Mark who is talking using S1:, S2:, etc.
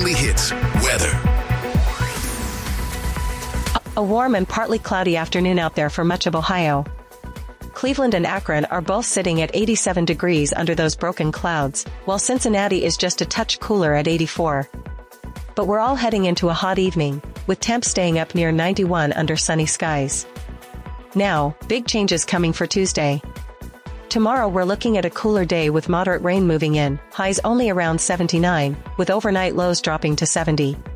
S1: Weekly Hits weather.
S2: A warm and partly cloudy afternoon out there for much of Ohio. Cleveland and Akron are both sitting at 87 degrees under those broken clouds, while Cincinnati is just a touch cooler at 84. But we're all heading into a hot evening, with temps staying up near 91 under sunny skies. Now, big changes coming for Tuesday. Tomorrow we're looking at a cooler day with moderate rain moving in, highs only around 79, with overnight lows dropping to 70.